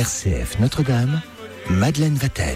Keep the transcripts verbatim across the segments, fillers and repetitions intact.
R C F Notre-Dame, Madeleine Vatel.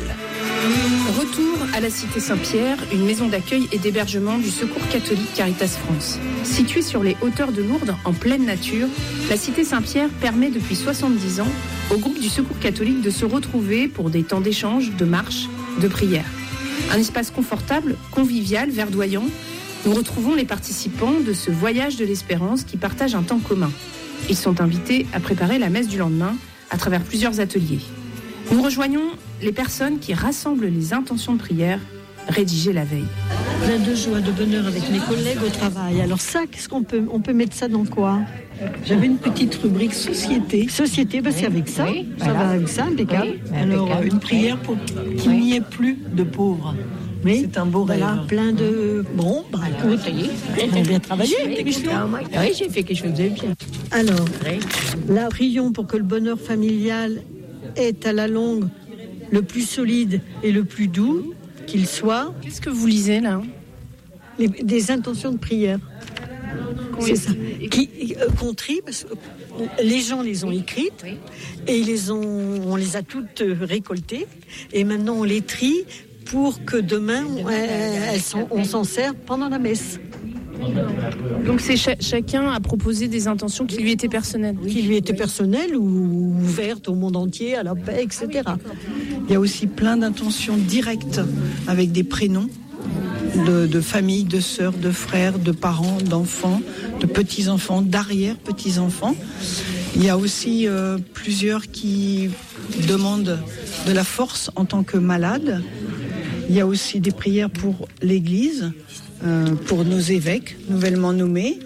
Retour à la Cité Saint-Pierre, une maison d'accueil et d'hébergement du Secours catholique Caritas France. Située sur les hauteurs de Lourdes, en pleine nature, la Cité Saint-Pierre permet depuis soixante-dix ans au groupe du Secours catholique de se retrouver pour des temps d'échange, de marche, de prière. Un espace confortable, convivial, verdoyant. Nous retrouvons les participants de ce voyage de l'espérance qui partagent un temps commun. Ils sont invités à préparer la messe du lendemain à travers plusieurs ateliers. Nous rejoignons les personnes qui rassemblent les intentions de prière rédigées la veille. Plein de joie, de bonheur avec mes collègues au travail. Alors ça, qu'est-ce qu'on peut, on peut mettre ça dans quoi ? J'avais une petite rubrique société. Société, bah c'est avec ça. Oui, ça voilà. va avec ça, impeccable. Oui, alors, impeccable. Une prière pour qu'il oui. n'y ait plus de pauvres. Oui, c'est un beau voilà, rêve. Plein de... Bon, bah écoute, on a bien travaillé. Oui, j'ai fait quelque chose de bien. Alors, là, prions pour que le bonheur familial est à la longue le plus solide et le plus doux qu'il soit. Qu'est-ce que vous lisez là ? Les, Des intentions de prière. Oui. C'est ça. Qui, euh, qu'on trie, parce que les gens les ont écrites et les ont, on les a toutes récoltées. Et maintenant, on les trie pour que demain, on, elles sont, on s'en sert pendant la messe. Donc c'est ch- chacun a proposé des intentions qui lui étaient personnelles. Qui lui étaient personnelles ou ouvertes au monde entier, à la paix, et cetera. Il y a aussi plein d'intentions directes avec des prénoms de, de familles, de sœurs, de frères, de parents, d'enfants, de petits-enfants, d'arrière-petits-enfants. Il y a aussi euh, plusieurs qui demandent de la force en tant que malades. Il y a aussi des prières pour l'Église, euh, pour nos évêques nouvellement nommés.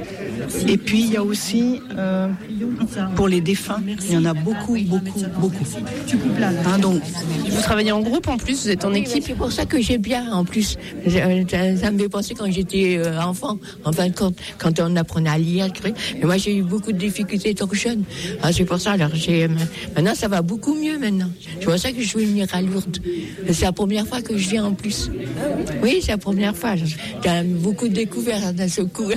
Et puis il y a aussi euh, pour les défunts. Il y en a beaucoup, beaucoup, beaucoup. Hein, donc, vous travaillez en groupe en plus, vous êtes en équipe. C'est pour ça que j'ai bien en plus. Ça, ça me fait penser quand j'étais enfant, en fin de compte, quand on apprenait à lire, à écrire. Mais moi j'ai eu beaucoup de difficultés étant jeune. Ah, c'est pour ça. Alors j'ai maintenant ça va beaucoup mieux maintenant. C'est pour ça que je veux venir à Lourdes. C'est la première fois que je viens en plus. Oui, c'est la première fois. J'ai beaucoup de découvertes d'un seul coup.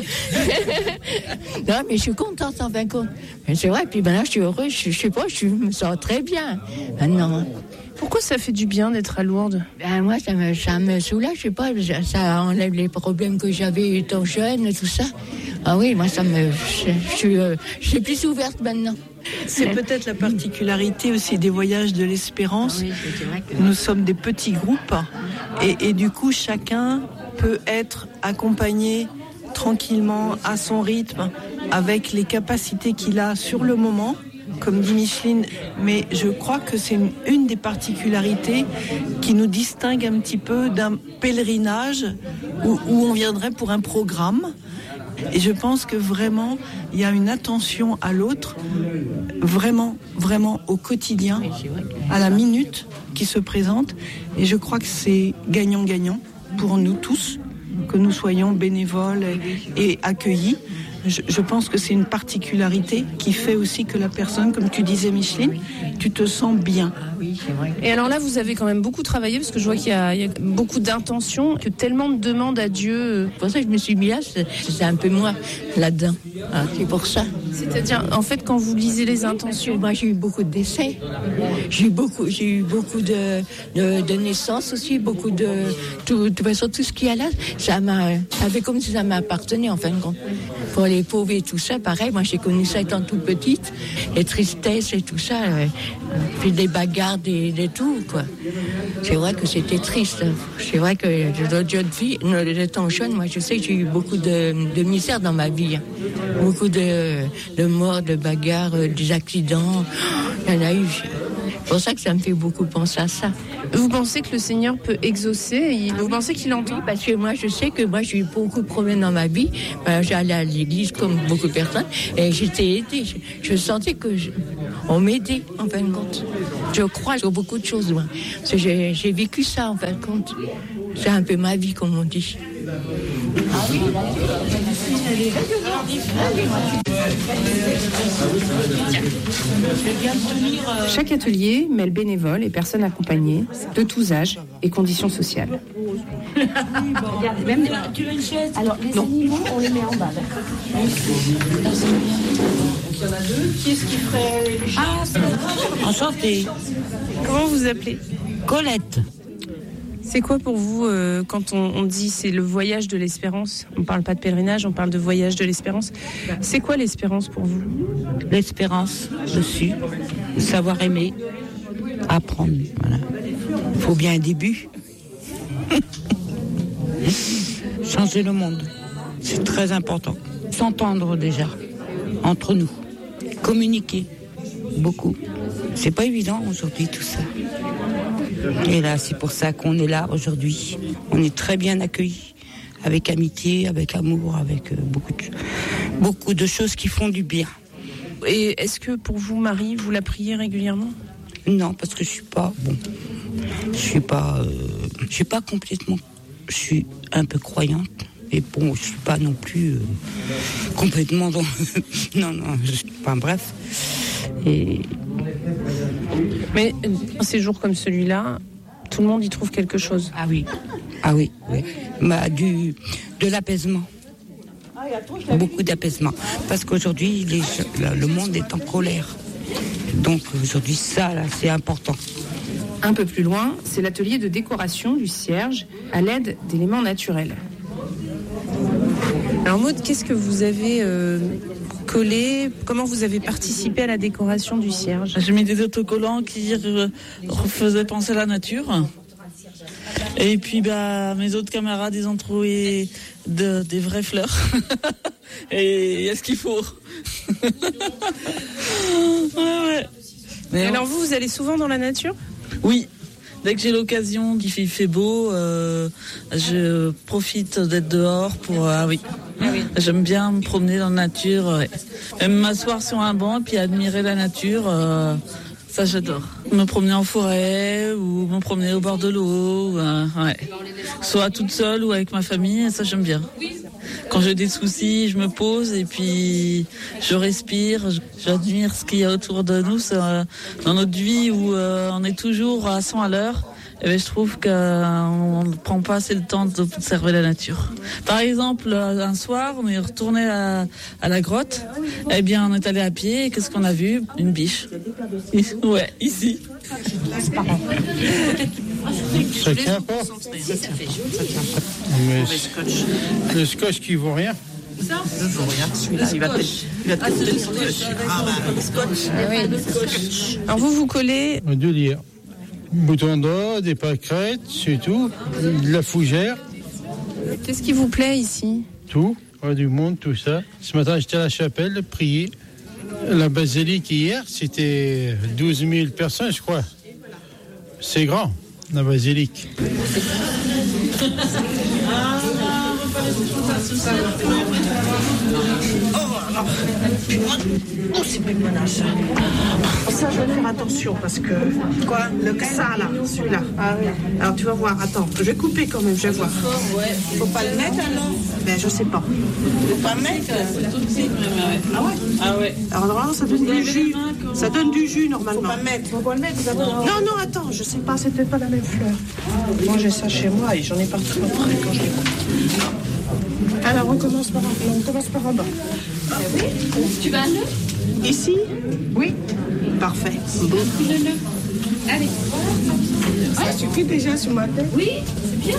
Non, mais je suis contente en fin de compte. Mais c'est vrai, puis maintenant je suis heureuse, je, je sais pas, je me sens très bien maintenant. Pourquoi ça fait du bien d'être à Lourdes ? Ben moi, ça me, ça me soulage, je sais pas, ça enlève les problèmes que j'avais étant jeune, tout ça. Ah oui, moi ça me, je, je suis, euh, je suis plus ouverte maintenant. C'est peut-être la particularité aussi des voyages de l'espérance. Oui, c'est vrai que... Nous sommes des petits groupes et, et du coup chacun peut être accompagné tranquillement, à son rythme, avec les capacités qu'il a sur le moment, comme dit Micheline. Mais je crois que c'est une, une des particularités qui nous distingue un petit peu d'un pèlerinage où, où on viendrait pour un programme. Et je pense que vraiment, il y a une attention à l'autre, vraiment, vraiment au quotidien, à la minute qui se présente. Et je crois que c'est gagnant-gagnant pour nous tous, que nous soyons bénévoles et, et accueillis. Je, je pense que c'est une particularité qui fait aussi que la personne, comme tu disais Micheline, tu te sens bien. Et alors là, vous avez quand même beaucoup travaillé, parce que je vois qu'il y a, il y a beaucoup d'intentions, que tellement de demandes à Dieu. C'est pour ça que je me suis mis là, c'est, c'est un peu moi là-dedans. Ah, c'est pour ça. C'est-à-dire, en fait, quand vous lisez les intentions... Moi, j'ai eu beaucoup de décès. J'ai eu beaucoup, j'ai eu beaucoup de, de, de naissances aussi, beaucoup de... Tout, de toute façon, tout ce qu'il y a là, ça m'a... Ça fait comme si ça m'appartenait, en fin de compte. Pour les pauvres et tout ça, pareil, moi, j'ai connu ça étant toute petite. Les tristesses et tout ça, euh, puis des bagarres, des, des tout, quoi. C'est vrai que c'était triste. C'est vrai que de jeune fille, de temps jeune, moi, je sais que j'ai eu beaucoup de, de misère dans ma vie. Beaucoup de, de morts, de bagarres, des accidents. Il y en a eu. C'est pour ça que ça me fait beaucoup penser à ça. Vous pensez que le Seigneur peut exaucer ? Vous pensez qu'il entend ? Oui, parce que moi, je sais que moi, j'ai eu beaucoup de problèmes dans ma vie. Ben, j'allais à l'église comme beaucoup de personnes et j'étais aidée. Je, je sentais que je, on m'aidait, en fin de compte. Je crois sur beaucoup de choses, moi. Parce que j'ai, j'ai vécu ça, en fin de compte. C'est un peu ma vie, comme on dit. Ah oui, Chaque atelier mêle bénévoles et personnes accompagnées de tous âges et conditions sociales. Regarde, même tu veux une chaise ? Alors, les non. animaux, on les met en bas, d'accord ? Il y en a deux. Qui est-ce qui ferait les Ah, c'est oh Enchantée. Comment vous appelez? Colette. C'est quoi pour vous euh, quand on, on dit c'est le voyage de l'espérance? On parle pas de pèlerinage, on parle de voyage de l'espérance. C'est quoi l'espérance pour vous? L'espérance dessus, savoir aimer, apprendre. Voilà. Il faut bien un début. Changer le monde, c'est très important. S'entendre déjà, entre nous. Communiquer, beaucoup. C'est pas évident aujourd'hui tout ça. Et là, c'est pour ça qu'on est là aujourd'hui. On est très bien accueillis, avec amitié, avec amour, avec beaucoup de, beaucoup de choses qui font du bien. Et est-ce que pour vous, Marie, vous la priez régulièrement? Non, parce que je suis pas bon. Je suis pas, euh, je suis pas complètement. Je suis un peu croyante, et bon, je suis pas non plus euh, complètement dans. non, non, je suis pas. Bref. Et mais un séjour comme celui-là, tout le monde y trouve quelque chose. Ah oui, ah oui, oui. Bah, du, de l'apaisement. Beaucoup d'apaisement. Parce qu'aujourd'hui, les, le monde est en colère. Donc aujourd'hui, ça, là, c'est important. Un peu plus loin, c'est l'atelier de décoration du cierge à l'aide d'éléments naturels. Alors Maud, qu'est-ce que vous avez euh, collé? Comment vous avez participé à la décoration du cierge? J'ai mis des autocollants qui re- refaisaient penser à la nature. Et puis bah, mes autres camarades, ils ont trouvé de, des vraies fleurs. Et il y a ce qu'il faut. ouais, ouais. Mais alors vous, vous allez souvent dans la nature? Oui, dès que j'ai l'occasion, qu'il fait, fait beau, euh, je profite d'être dehors pour... Ah oui. Ah oui. J'aime bien me promener dans la nature, ouais. Même m'asseoir sur un banc et puis admirer la nature, euh, ça j'adore. Me promener en forêt ou me promener au bord de l'eau, euh, ouais. Soit toute seule ou avec ma famille, ça j'aime bien. Quand j'ai des soucis, je me pose et puis je respire, j'admire ce qu'il y a autour de nous. C'est, euh, dans notre vie où euh, on est toujours à cent à l'heure, et bien, je trouve qu'on ne prend pas assez le temps d'observer la nature. Par exemple, un soir, on est retourné à, à la grotte. Eh bien, on est allé à pied et qu'est-ce qu'on a vu? Une biche. Ouais, ici. Ça tient pas. Mais le scotch qui vaut rien. Ça ne vaut rien. Celui-là, il va peut-être il va peut-être le scotch. Alors vous, vous collez... De lire. Bouton d'or, des pâquerettes, c'est tout. De la fougère. Qu'est-ce qui vous plaît ici? Tout. Ouais, du monde, tout ça. Ce matin, j'étais à la chapelle, prier. La basilique hier, c'était douze mille personnes, je crois. C'est grand, la basilique. Oh, c'est pas une menace. Ça, je vais faire attention parce que. Quoi? Le ça, là, celui-là. Ah oui. Alors, tu vas voir, attends, je vais couper quand même, je vais voir. Ouais. Faut pas le mettre alors? Ben, je sais pas. Faut pas le mettre? C'est tout petit, ah ouais? Ah ouais. Alors, normalement, ça donne du jus. Ça donne du jus, normalement. Faut pas le mettre. Faut pas le mettre d'abord. Non, non, attends, je sais pas, c'est peut-être pas la même fleur. Moi, j'ai ça chez moi et j'en ai partout après quand je les coupe. Alors, on commence par en, on commence par en bas. Oui. Tu vas le ici? Oui. Parfait. Bon. Allez. Ça ouais. Suffit déjà sur ma tête? Oui, c'est bien.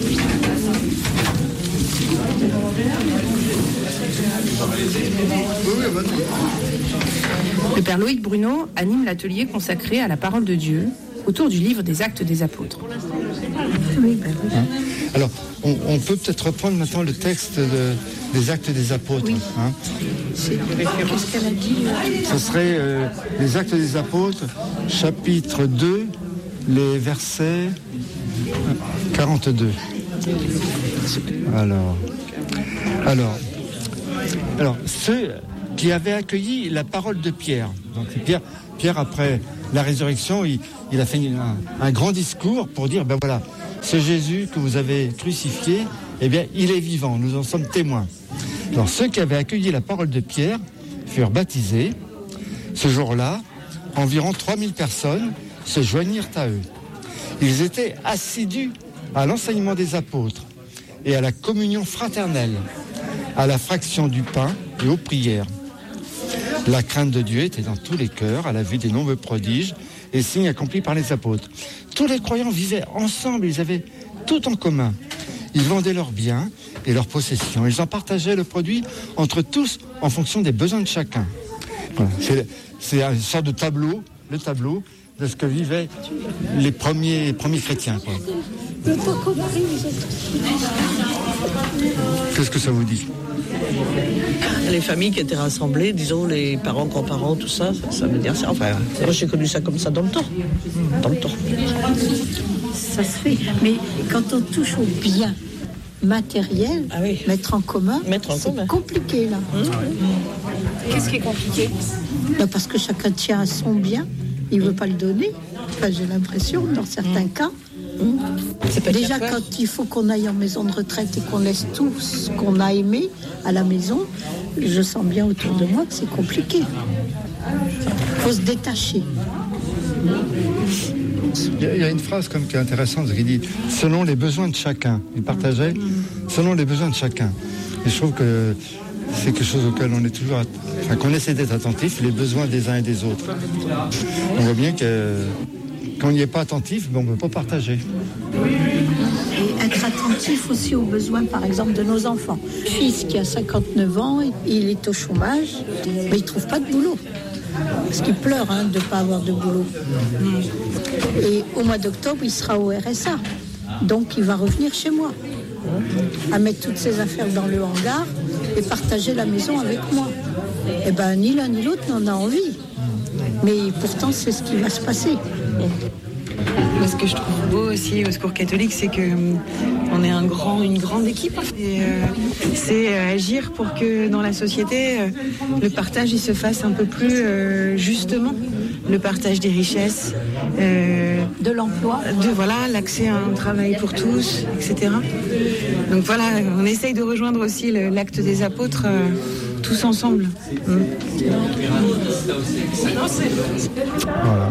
Le Père Loïc Bruno anime l'atelier consacré à la parole de Dieu autour du livre des Actes des Apôtres. Oui, ben oui. Hein? Alors, on, on peut peut-être reprendre maintenant le texte de, des Actes des Apôtres. Oui. Hein? Qu'est-ce qu'elle a dit? Ce serait euh, les Actes des Apôtres, chapitre deux, les versets quarante-deux. Alors, alors, alors, ceux qui avaient accueilli la parole de Pierre. Donc Pierre, Pierre après la résurrection, il, il a fait un, un grand discours pour dire, ben voilà, ce Jésus que vous avez crucifié, eh bien, il est vivant, nous en sommes témoins. Alors, ceux qui avaient accueilli la parole de Pierre furent baptisés. Ce jour-là, environ trois mille personnes se joignirent à eux. Ils étaient assidus à l'enseignement des apôtres et à la communion fraternelle, à la fraction du pain et aux prières. La crainte de Dieu était dans tous les cœurs à la vue des nombreux prodiges et signes accomplis par les apôtres. Tous les croyants vivaient ensemble, ils avaient tout en commun. Ils vendaient leurs biens et leurs possessions. Ils en partageaient le produit entre tous en fonction des besoins de chacun. Voilà. C'est, c'est une sorte de tableau, le tableau de ce que vivaient les premiers, les premiers chrétiens, quoi. Qu'est-ce que ça vous dit ? Les familles qui étaient rassemblées, disons les parents, grands-parents, tout ça, ça, ça veut dire ça. Enfin, moi j'ai connu ça comme ça dans le temps. Dans le temps. Ça se fait. Mais quand on touche au bien matériel, ah oui. mettre en commun, mettre en c'est commun. compliqué là. Mmh. Qu'est-ce qui est compliqué ? Là, parce que chacun tient à son bien, il ne veut pas le donner. Enfin, j'ai l'impression, dans certains mmh. cas. Mmh. Déjà, quand il faut qu'on aille en maison de retraite et qu'on laisse tout ce qu'on a aimé à la maison, je sens bien autour de moi que c'est compliqué. Il faut se détacher. Il y a une phrase comme qui est intéressante qui dit « selon les besoins de chacun ». Il partageait « selon les besoins de chacun ». Et je trouve que c'est quelque chose auquel on est toujours, enfin, qu'on essaie d'être attentif, les besoins des uns et des autres. On voit bien que quand on n'y est pas attentif, ben on ne peut pas partager. Et être attentif aussi aux besoins, par exemple, de nos enfants. Mon fils qui a cinquante-neuf ans, il est au chômage, mais il ne trouve pas de boulot. Parce qu'il pleure hein, de ne pas avoir de boulot. Et au mois d'octobre, il sera au R S A. Donc, il va revenir chez moi, à mettre toutes ses affaires dans le hangar et partager la maison avec moi. Eh bien, ni l'un ni l'autre n'en a envie. Mais pourtant, c'est ce qui va se passer. Moi, ce que je trouve beau aussi au Secours catholique, c'est que euh, on est un grand, une grande équipe. Et, euh, c'est euh, agir pour que dans la société, euh, le partage il se fasse un peu plus euh, justement. Le partage des richesses, euh, de l'emploi, de voilà, l'accès à un travail pour tous, et cetera. Donc voilà, on essaye de rejoindre aussi le, l'acte des apôtres euh, tous ensemble. Mmh. Voilà.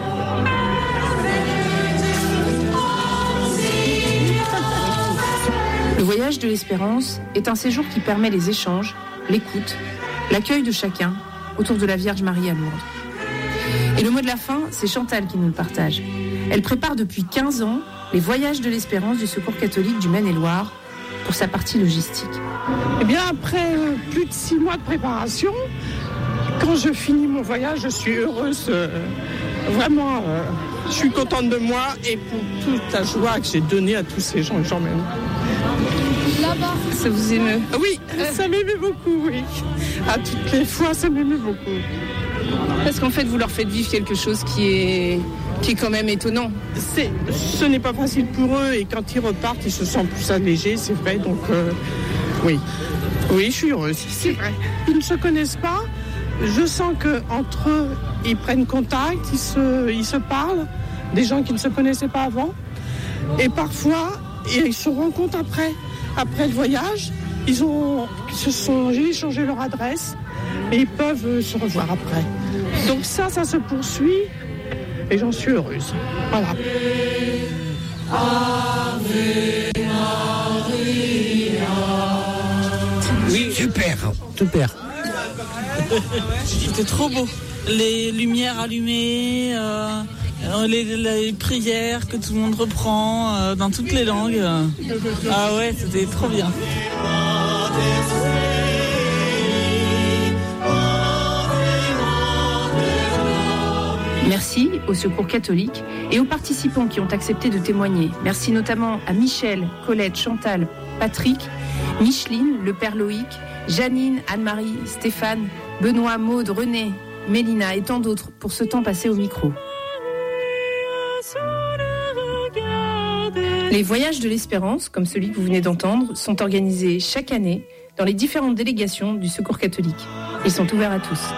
Le voyage de l'espérance est un séjour qui permet les échanges, l'écoute, l'accueil de chacun autour de la Vierge Marie à Lourdes. Et le mot de la fin, c'est Chantal qui nous le partage. Elle prépare depuis quinze ans les voyages de l'espérance du Secours catholique du Maine-et-Loire pour sa partie logistique. Eh bien, après euh, plus de six mois de préparation, quand je finis mon voyage, je suis heureuse. Euh, vraiment, euh, je suis contente de moi et pour toute la joie que j'ai donnée à tous ces gens que j'emmène. Là-bas, ça vous émeut ? Oui, ça m'émeut beaucoup, oui. À toutes les fois, ça m'émeut beaucoup. Parce qu'en fait, vous leur faites vivre quelque chose qui est, qui est quand même étonnant. C'est, ce n'est pas facile pour eux et quand ils repartent, ils se sentent plus allégés, c'est vrai. Donc, euh, oui, oui, je suis heureuse, c'est vrai. Ils ne se connaissent pas. Je sens qu'entre eux, ils prennent contact, ils se, ils se parlent, des gens qui ne se connaissaient pas avant. Et parfois, ils se rencontrent après, après le voyage. Ils ont, ils se sont, j'ai échangé leur adresse et ils peuvent se revoir après. Donc ça, ça se poursuit et j'en suis heureuse. Voilà. Oui, super, super. C'était trop beau. Les lumières allumées, euh, les, les prières que tout le monde reprend euh, dans toutes les langues. Ah ouais, c'était trop bien. Merci au Secours catholique et aux participants qui ont accepté de témoigner. Merci notamment à Michel, Colette, Chantal, Patrick, Micheline, le père Loïc, Janine, Anne-Marie, Stéphane, Benoît, Maude, René, Mélina et tant d'autres pour ce temps passé au micro. Les voyages de l'espérance, comme celui que vous venez d'entendre, sont organisés chaque année dans les différentes délégations du Secours catholique. Ils sont ouverts à tous.